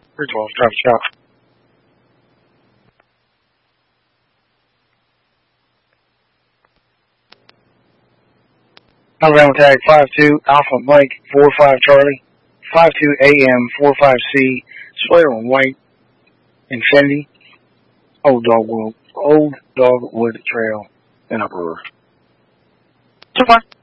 312, Travis Scott. November tag 52 Alpha Mike 45 Charlie 52 AM 45C Sawyer on White Infinity Old Dogwood Trail in Uproar. 2-1.